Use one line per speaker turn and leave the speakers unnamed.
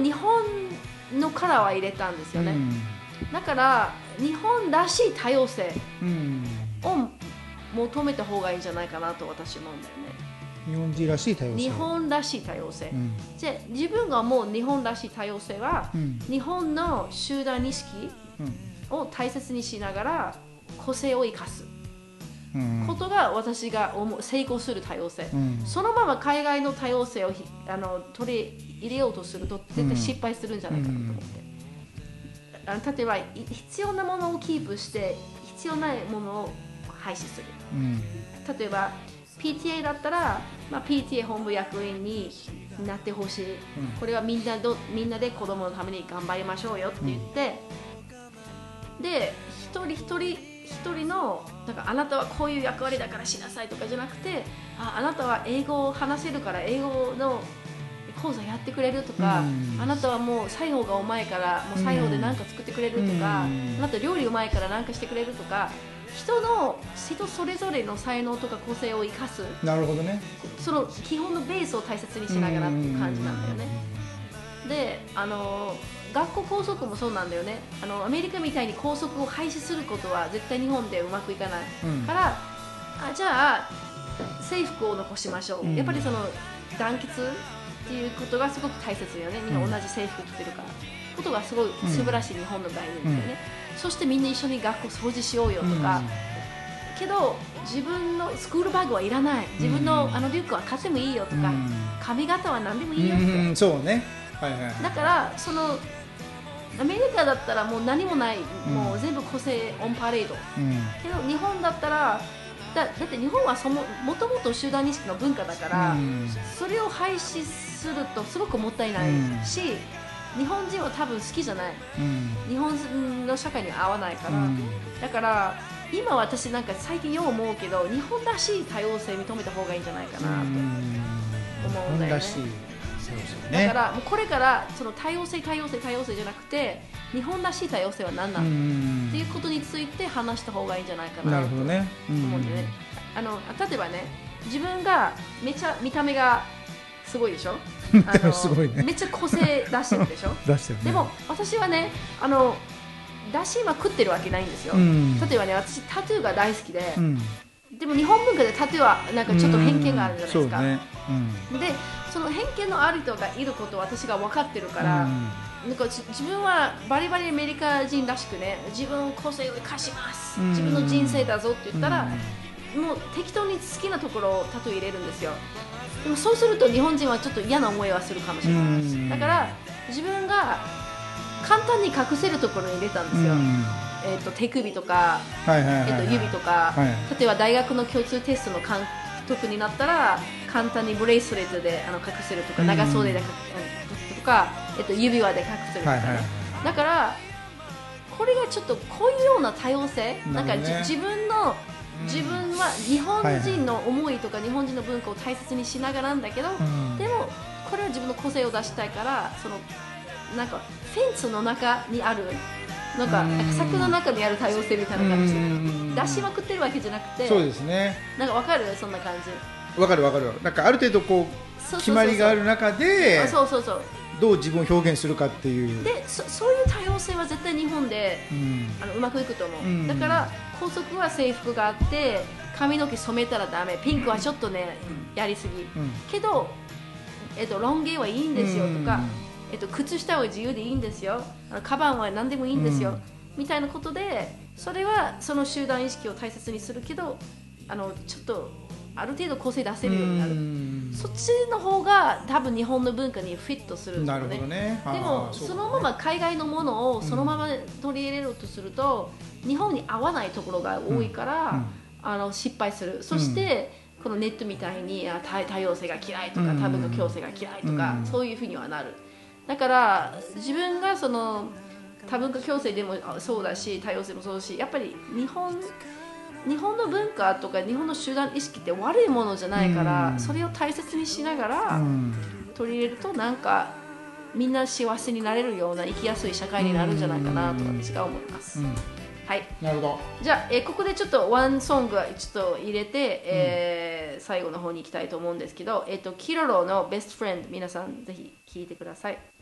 日本のカラーは入れたんですよね、だから日本らしい多様性を求めた方がいいんじゃないかなと私は思うんだよね。
日本人らしい多様性、
日本らしい多様性、じゃあ自分が思う日本らしい多様性は、日本の集団意識を大切にしながら個性を生かすことが私が成功する多様性、そのまま海外の多様性を取り入れようとすると絶対失敗するんじゃないかなと思って、例えば必要なものをキープして必要ないものを廃止する、例えばPTA だったら、PTA 本部役員になってほしい、これはみんなで子供のために頑張りましょうよって言って、で一人のなんかあなたはこういう役割だからしなさいとかじゃなくて、あなたは英語を話せるから英語の講座やってくれるとか、あなたはもう裁縫がうまいからもう裁縫で何か作ってくれるとか、あなた料理うまいから何かしてくれるとか、人それぞれの才能とか個性を生かす、
なるほどね、
その基本のベースを大切にしながらっていう感じなんだよね。で学校校則もそうなんだよね。アメリカみたいに校則を廃止することは絶対日本でうまくいかない、から、じゃあ制服を残しましょう、やっぱりその団結っていうことがすごく大切だよね。みんな同じ制服着てるから、ことがすごい素晴らしい日本の概念だよね、そしてみんな一緒に学校掃除しようよとか、けど自分のスクールバッグはいらない、自分のリュックは買ってもいいよとか、髪型は何でもいいよって、
そうね、
だからそのアメリカだったらもう何もない、もう全部個性オンパレード、けど日本だったらだって日本はもともと集団意識の文化だから、それを廃止するとすごくもったいないし、日本人は多分好きじゃない、日本の社会に合わないから、だから今私なんか最近よう思うけど、日本らしい多様性認めた方がいいんじゃないかなと思うんだよね。だからもうこれからその多様性じゃなくて、日本らしい多様性は何なのっていうことについて話した方がいいんじゃないかなと思うんだよね。例えばね、自分がめちゃ見た目がすごいでしょすごい、ね、めっちゃ個性出してるでしょ出してる、ね、でも私はね出しまくってるわけないんですよ、例えばね、私タトゥーが大好きで、でも日本文化でタトゥーはなんかちょっと偏見があるじゃないですか、でその偏見のある人がいることを私が分かってるから、なんか自分はバリバリアメリカ人らしくね、自分の個性を生かします、自分の人生だぞって言ったら、もう適当に好きなところをタトゥー入れるんですよ。でもそうすると日本人はちょっと嫌な思いはするかもしれない。だから自分が簡単に隠せるところに入れたんですよ。手首とか、指とか、例えば大学の共通テストの監督になったら簡単にブレイスレットで隠せるとか、長袖で隠せるとか、指輪で隠せるとかね、だからこれがちょっとこういうような多様性、なんか自分は日本人の思いとか日本人の文化を大切にしながらなんだけど、でもこれは自分の個性を出したいから、そのなんかフェンスの中にあるなんか柵の中にある多様性みたいな感じで出しまくってるわけじゃなくて、
そうですね、
なんか分かる、そんな感じ。
分かるなんかある程度こう決まりがある中でどう自分を表現するかっていう
で、そういう多様性は絶対日本で、うまくいくと思う、だから校則は制服があって、髪の毛染めたらダメ、ピンクはちょっとね、やりすぎ、けど、ロン毛はいいんですよとか、靴下は自由でいいんですよ、カバンは何でもいいんですよ、みたいなことで、それはその集団意識を大切にするけど、ちょっとある程度個性出せるようになる、そっちの方が多分日本の文化にフィットするんですよね。でもそのまま海外のものをそのまま取り入れようとすると、日本に合わないところが多いから、失敗する。そして、このネットみたいに多様性が嫌いとか、多文化共生が嫌いとか、そういうふうにはなる。だから自分がその多文化共生でもそうだし、多様性もそうだし、やっぱり日本の文化とか日本の集団意識って悪いものじゃないから、それを大切にしながら取り入れると、なんかみんな幸せになれるような生きやすい社会になるんじゃないかなと私は思います。はい、なるほど。じゃあ、ここでちょっとワンソングちょっと入れて、最後の方に行きたいと思うんですけど、キロロのベストフレンド、皆さんぜひ聴いてください。